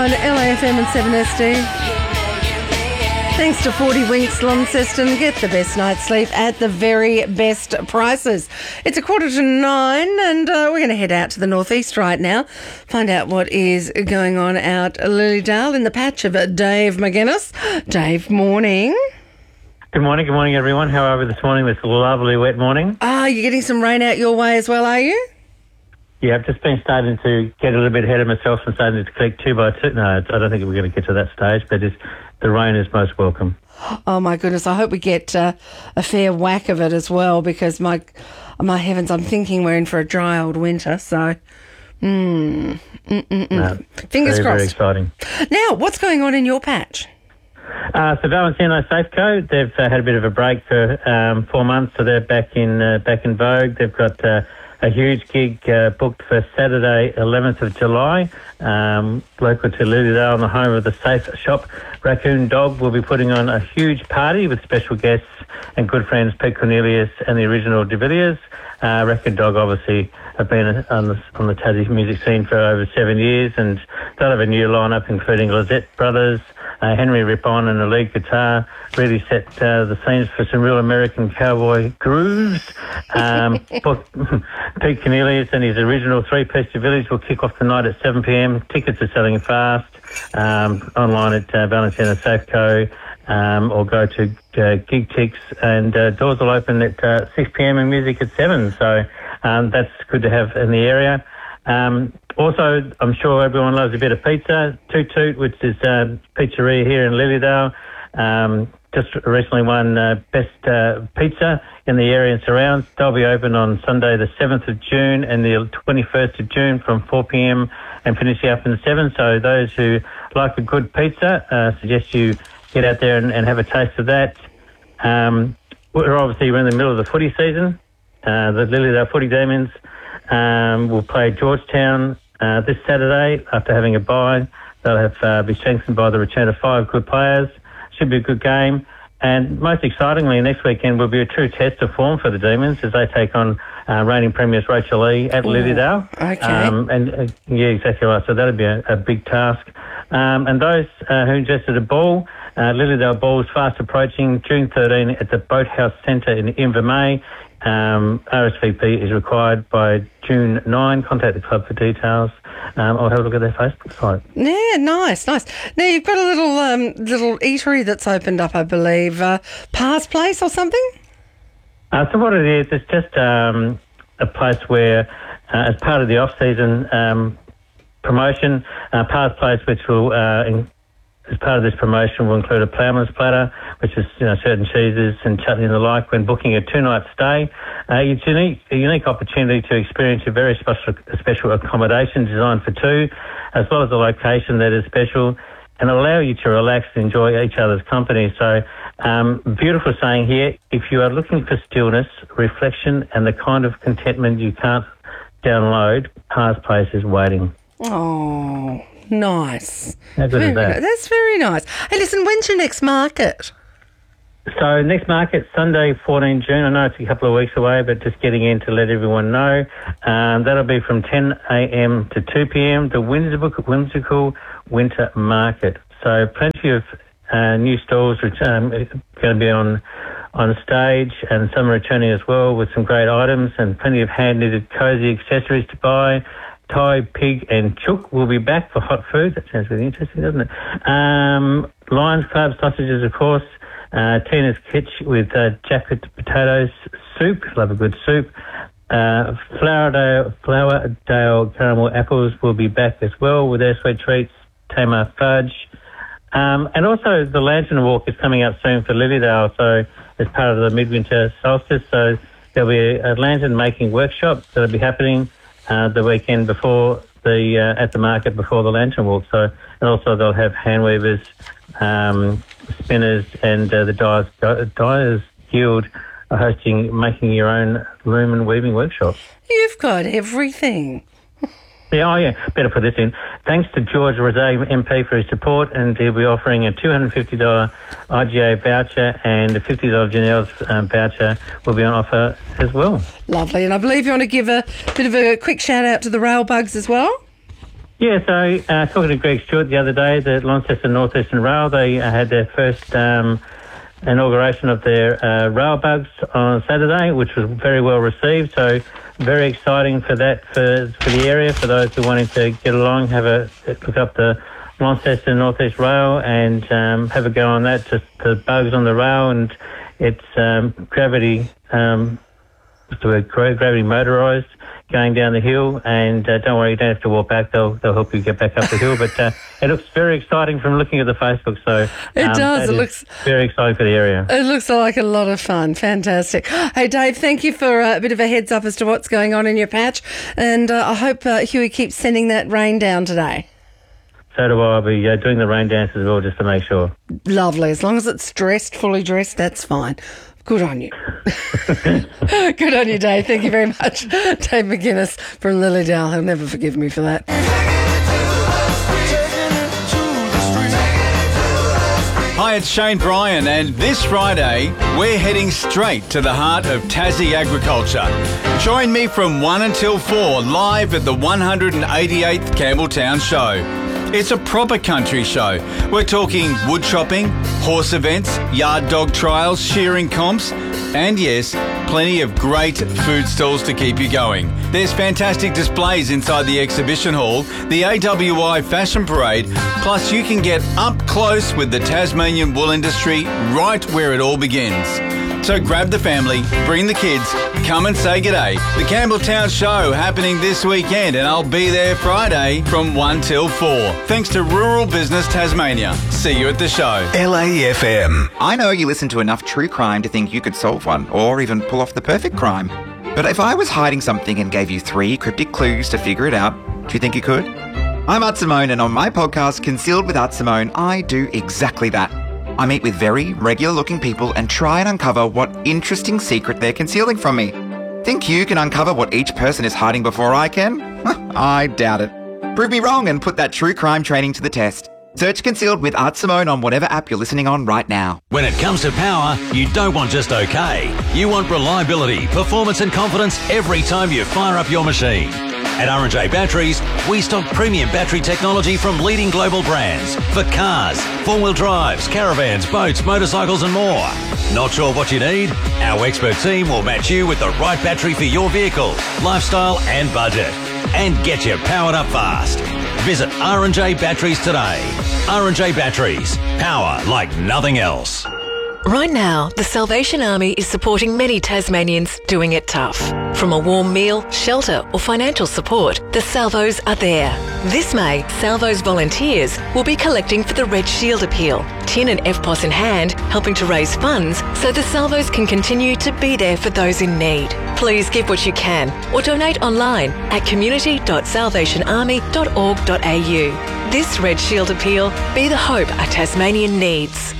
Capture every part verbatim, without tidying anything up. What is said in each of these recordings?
On L A F M and seven S D. Thanks to forty Winks Launceston, get the best night's sleep at the very best prices. It's a quarter to nine and uh, we're going to head out to the northeast right now, find out what is going on out Lilydale in the patch of Dave McGuinness. Dave, morning. Good morning, good morning everyone. How are we this morning? This lovely wet morning. Ah, you're getting some rain out your way as well, are you? Yeah, I've just been starting to get a little bit ahead of myself and starting to collect two by two. No, I don't think we're going to get to that stage, but it's, the rain is most welcome. Oh my goodness, I hope we get uh, a fair whack of it as well, because my my heavens, I'm thinking we're in for a dry old winter, so mm, mm, mm, mm. No, Fingers very, crossed. Very exciting. Now, what's going on in your patch? Uh, so Valentino Safeco, they've uh, had a bit of a break for um, four months, so they're back in uh, back in vogue. They've got uh, a huge gig uh, booked for Saturday, eleventh of July, um, local to Lilydale, on the home of the Safe Shop. Raccoon Dog will be putting on a huge party with special guests and good friends Pete Cornelius and the original De Villiers. Uh, Raccoon Dog obviously have been on the, on the Tassie music scene for over seven years, and they'll have a new lineup including Lizette Brothers, Uh, Henry Rippon and the lead guitar, really set uh, the scenes for some real American cowboy grooves. Um, Pete Cornelius and his original three-piece De Villiers will kick off tonight at seven p.m. Tickets are selling fast. Um, online at uh, Valentino Safeco, um, or go to uh, GigTix, and uh, doors will open at uh, six p.m. and music at seven. So um, that's good to have in the area. Um, also, I'm sure everyone loves a bit of pizza. Toot Toot, which is a pizzeria here in Lilydale, um, just recently won uh, Best uh, Pizza in the area and surrounds. They'll be open on Sunday the seventh of June and the twenty-first of June from four p.m. and finishing up in seven. So those who like a good pizza, uh, suggest you get out there and, and have a taste of that. Um, we're obviously we're in the middle of the footy season. Uh, the Lilydale Footy Demons Um, we'll play Georgetown uh, this Saturday after having a bye. They'll have uh, be strengthened by the return of five good players. Should be a good game. And most excitingly, next weekend will be a true test of form for the Demons as they take on uh, reigning premiers Rachel Lee at Lilydale. Okay. Um, and uh, yeah, exactly right. So that'll be a, a big task. Um, and those uh, who ingested a ball, uh, Lilydale Ball is fast approaching. June thirteenth at the Boathouse Centre in Invermay. Um, R S V P is required by June ninth. Contact the club for details, um, or have a look at their Facebook site. Yeah, nice, nice. Now, you've got a little um, little eatery that's opened up, I believe. Uh, Par's Place or something? Uh, so what it is, it's just um, a place where, uh, as part of the off-season um, promotion, uh, Par's Place, which will... Uh, in, As part of this promotion will include a ploughman's platter, which is, you know, certain cheeses and chutney and the like. When booking a two-night stay, uh, it's unique, a unique opportunity to experience a very special, special accommodation designed for two, as well as a location that is special and allow you to relax and enjoy each other's company. So, um, beautiful saying here, if you are looking for stillness, reflection and the kind of contentment you can't download, Par's Place is waiting. Oh, nice. How good is that? That's very nice. Hey, listen, when's your next market? So next market, Sunday, fourteenth of June. I know it's a couple of weeks away, but just getting in to let everyone know. Um, that'll be from ten a.m. to two p.m. The whimsical, whimsical Winter Market. So plenty of uh, new stalls which um, are going to be on on stage, and some are returning as well with some great items and plenty of hand-knitted cosy accessories to buy. Thai, pig and chook will be back for hot food. That sounds really interesting, doesn't it? Um, Lions Club sausages, of course. Uh, Tina's Kitch with uh, jacket potatoes soup. Love a good soup. Uh, Flowerdale, Flowerdale caramel apples will be back as well with their sweet treats. Tamar fudge. Um, and also the Lantern Walk is coming up soon for Lilydale, so as part of the midwinter solstice. So there'll be a, a lantern making workshop that'll be happening Uh, the weekend before the uh, at the market before the Lantern Walk. So, and also they'll have hand weavers, um, spinners, and uh, the Dyers, Dyers Guild are hosting making your own loom and weaving workshop. You've got everything. Yeah, oh yeah, better put this in. Thanks to George Rosé M P for his support, and he'll be offering a two hundred fifty dollars I G A voucher and a fifty dollars Janelle's um, voucher will be on offer as well. Lovely, and I believe you want to give a bit of a quick shout out to the rail bugs as well? Yeah, so uh, talking to Greg Stewart the other day, the Launceston North Eastern Rail, they uh, had their first um, inauguration of their uh, rail bugs on Saturday, which was very well received. So very exciting for that, for, for the area, for those who wanted to get along, have a look up the Launceston North East Rail and um, have a go on that, just the bugs on the rail, and it's um, gravity, um, so gravity motorised, going down the hill, and uh, don't worry, you don't have to walk back. They'll they'll help you get back up the hill. But uh, it looks very exciting from looking at the Facebook. So it um, does. It looks very exciting for the area. It looks like a lot of fun. Fantastic. Hey, Dave, thank you for a bit of a heads up as to what's going on in your patch, and uh, I hope uh, Huey keeps sending that rain down today. So do I. I'll be uh, doing the rain dance as well, just to make sure. Lovely. As long as it's dressed, fully dressed, that's fine. Good on you. Good on you, Dave. Thank you very much. Dave McGuinness from Lilydale. He'll never forgive me for that. Hi, it's Shane Bryan, and this Friday we're heading straight to the heart of Tassie agriculture. Join me from one until four live at the one hundred eighty-eighth Campbelltown Show. It's a proper country show. We're talking wood chopping, horse events, yard dog trials, shearing comps, and yes, plenty of great food stalls to keep you going. There's fantastic displays inside the exhibition hall, the A W I Fashion Parade, plus you can get up close with the Tasmanian wool industry right where it all begins. So grab the family, bring the kids, come and say g'day. The Campbelltown Show happening this weekend, and I'll be there Friday from one till four. Thanks to Rural Business Tasmania. See you at the show. L A F M. I know you listen to enough true crime to think you could solve one, or even pull off the perfect crime. But if I was hiding something and gave you three cryptic clues to figure it out, do you think you could? I'm Art Simone, and on my podcast, Concealed with Art Simone, I do exactly that. I meet with very regular-looking people and try and uncover what interesting secret they're concealing from me. Think you can uncover what each person is hiding before I can? I doubt it. Prove me wrong and put that true crime training to the test. Search Concealed with Art Simone on whatever app you're listening on right now. When it comes to power, you don't want just okay. You want reliability, performance and confidence every time you fire up your machine. At R and J Batteries, we stock premium battery technology from leading global brands for cars, four-wheel drives, caravans, boats, motorcycles and more. Not sure what you need? Our expert team will match you with the right battery for your vehicle, lifestyle and budget, and get you powered up fast. Visit R and J Batteries today. R and J Batteries, power like nothing else. Right now, the Salvation Army is supporting many Tasmanians doing it tough. From a warm meal, shelter or financial support, the Salvos are there. This May, Salvos volunteers will be collecting for the Red Shield Appeal, tin and F P O S in hand, helping to raise funds so the Salvos can continue to be there for those in need. Please give what you can or donate online at community dot salvation army dot org dot a u. This Red Shield Appeal, be the hope a Tasmanian needs.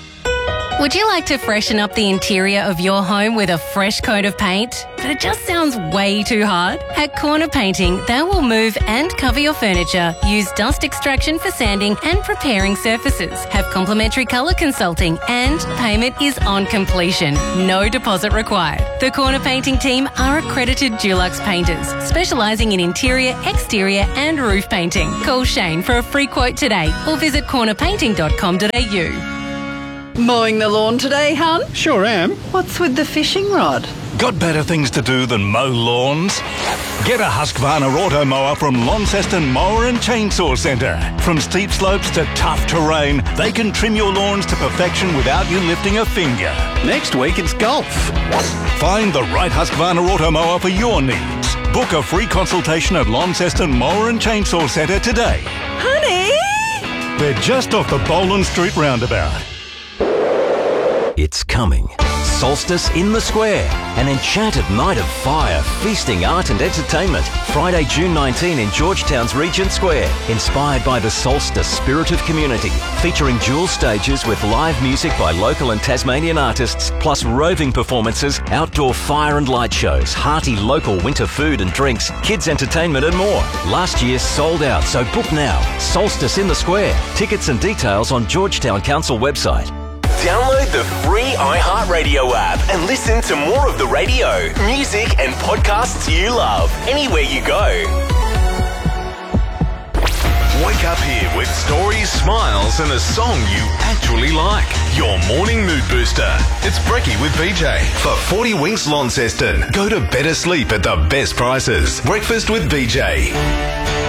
Would you like to freshen up the interior of your home with a fresh coat of paint? But it just sounds way too hard? At Corner Painting, they will move and cover your furniture, use dust extraction for sanding and preparing surfaces, have complimentary colour consulting, and payment is on completion. No deposit required. The Corner Painting team are accredited Dulux painters, specialising in interior, exterior and roof painting. Call Shane for a free quote today or visit corner painting dot com dot a u. Mowing the lawn today, hun? Sure am. What's with the fishing rod? Got better things to do than mow lawns? Get a Husqvarna auto mower from Launceston Mower and Chainsaw Centre. From steep slopes to tough terrain, they can trim your lawns to perfection without you lifting a finger. Next week it's golf. Find the right Husqvarna auto mower for your needs. Book a free consultation at Launceston Mower and Chainsaw Centre today. Honey! They're just off the Boland Street roundabout. It's coming. Solstice in the Square. An enchanted night of fire, feasting, art and entertainment. Friday, June nineteenth in Georgetown's Regent Square. Inspired by the Solstice spirit of community. Featuring dual stages with live music by local and Tasmanian artists, plus roving performances, outdoor fire and light shows, hearty local winter food and drinks, kids entertainment and more. Last year sold out, so book now. Solstice in the Square. Tickets and details on Georgetown Council website. Download the free iHeartRadio app and listen to more of the radio, music and podcasts you love anywhere you go. Wake up here with stories, smiles, and a song you actually like. Your morning mood booster. It's Brekkie with B J. For forty Winks Launceston, go to better sleep at the best prices. Breakfast with B J.